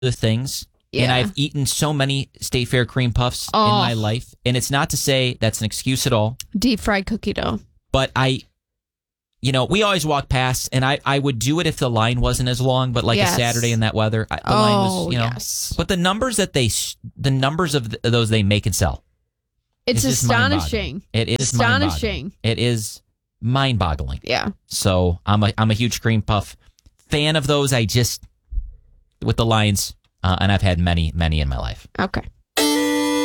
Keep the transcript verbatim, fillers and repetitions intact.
the things. Yeah. And I've eaten so many State Fair cream puffs Oh. in my life. And it's not to say that's an excuse at all. Deep fried cookie dough. But I, you know, we always walk past, and I, I would do it if the line wasn't as long. But like Yes. a Saturday in that weather, I, the oh, line was, you know. yes. But the numbers that they, the numbers of th- those they make and sell. It's is just mind-boggling. astonishing. It is Astonishing. mind-boggling. It is mind-boggling. Yeah. So I'm a I'm a huge cream puff fan of those. I just with the Lions, uh, and I've had many many in my life. Okay.